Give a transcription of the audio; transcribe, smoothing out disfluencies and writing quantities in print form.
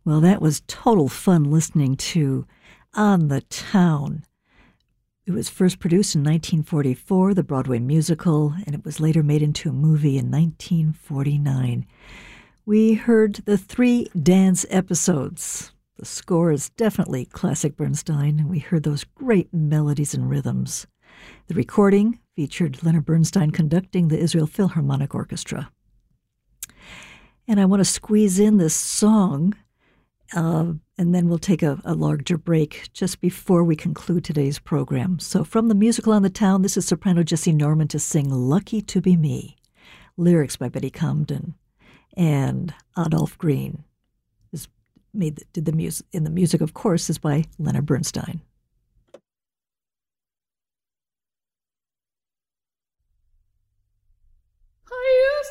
Well, that was total fun listening to On the Town. It was first produced in 1944, the Broadway musical, and it was later made into a movie in 1949. We heard the 3 dance episodes. The score is definitely classic Bernstein, and we heard those great melodies and rhythms. The recording featured Leonard Bernstein conducting the Israel Philharmonic Orchestra. And I want to squeeze in this song, and then we'll take a larger break just before we conclude today's program. So from the musical On the Town, this is soprano Jessie Norman to sing Lucky to Be Me. Lyrics by Betty Comden, and Adolph Green did the music, and the music, of course, is by Leonard Bernstein.